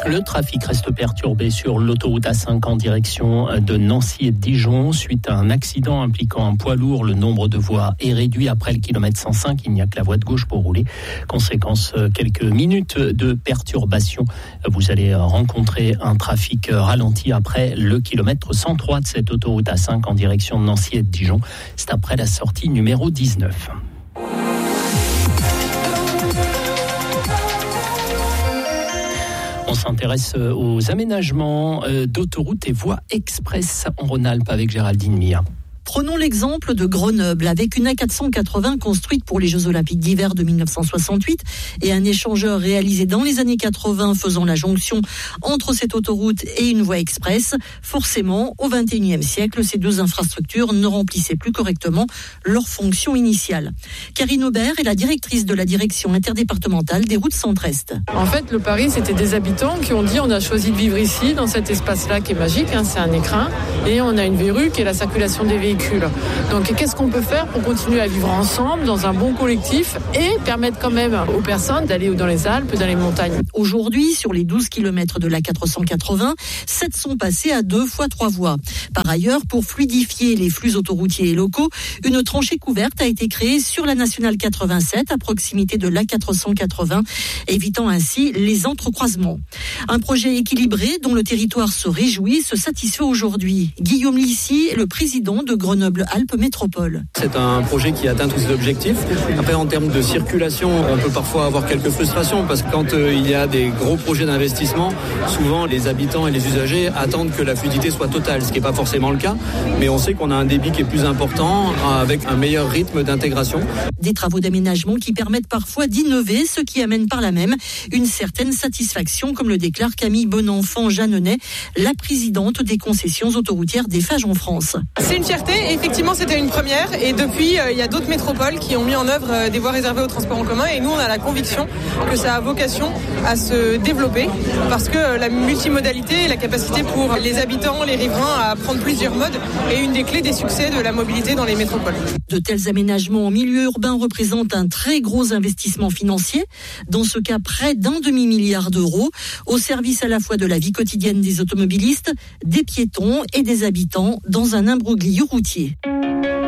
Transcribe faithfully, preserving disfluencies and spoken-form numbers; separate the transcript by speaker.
Speaker 1: Le trafic reste perturbé sur l'autoroute A cinq en direction de Nancy et de Dijon. Suite à un accident impliquant un poids lourd, le nombre de voies est réduit après le kilomètre cent cinq. Il n'y a que la voie de gauche pour rouler. Conséquence, quelques minutes de perturbation. Vous allez rencontrer un trafic ralenti après le kilomètre cent trois de cette autoroute A cinq en direction de Nancy et de Dijon. C'est après la sortie numéro dix-neuf. On s'intéresse aux aménagements d'autoroutes et voies express en Rhône-Alpes avec Géraldine Mia.
Speaker 2: Prenons l'exemple de Grenoble, avec une A quatre cent quatre-vingts construite pour les Jeux Olympiques d'hiver de dix-neuf cent soixante-huit et un échangeur réalisé dans les années quatre-vingts faisant la jonction entre cette autoroute et une voie express. Forcément, au vingt et unième siècle, ces deux infrastructures ne remplissaient plus correctement leur fonction initiale. Karine Aubert est la directrice de la direction interdépartementale des routes centre-est.
Speaker 3: En fait, le pari, c'était des habitants qui ont dit on a choisi de vivre ici, dans cet espace-là qui est magique, hein, c'est un écrin, et on a une verrue qui est la circulation des véhicules. Donc qu'est-ce qu'on peut faire pour continuer à vivre ensemble dans un bon collectif et permettre quand même aux personnes d'aller dans les Alpes, dans les montagnes.
Speaker 2: Aujourd'hui, sur les douze kilomètres de la quatre cent quatre-vingts, sept sont passés à deux fois trois voies. Par ailleurs, pour fluidifier les flux autoroutiers et locaux, une tranchée couverte a été créée sur la nationale quatre-vingt-sept à proximité de l'A quatre cent quatre-vingts, évitant ainsi les entrecroisements. Un projet équilibré dont le territoire se réjouit se satisfait aujourd'hui. Guillaume Lissy est le président de Grenoble-Alpes Métropole.
Speaker 4: C'est un projet qui atteint tous ses objectifs. Après, en termes de circulation, on peut parfois avoir quelques frustrations parce que quand euh, il y a des gros projets d'investissement, souvent les habitants et les usagers attendent que la fluidité soit totale, ce qui n'est pas forcément le cas. Mais on sait qu'on a un débit qui est plus important avec un meilleur rythme d'intégration.
Speaker 2: Des travaux d'aménagement qui permettent parfois d'innover, ce qui amène par là même une certaine satisfaction, comme le déclare Camille Bonenfant-Jeanneney, la présidente des concessions autoroutières d'Eiffage en France.
Speaker 5: C'est une fierté. Effectivement, c'était une première et depuis, euh, il y a d'autres métropoles qui ont mis en œuvre euh, des voies réservées au transport en commun et nous, on a la conviction que ça a vocation à se développer parce que euh, la multimodalité et la capacité pour les habitants, les riverains à prendre plusieurs modes est une des clés des succès de la mobilité dans les métropoles.
Speaker 2: De tels aménagements en milieu urbain représentent un très gros investissement financier, dans ce cas près d'un demi-milliard d'euros, au service à la fois de la vie quotidienne des automobilistes, des piétons et des habitants dans un imbroglio routier.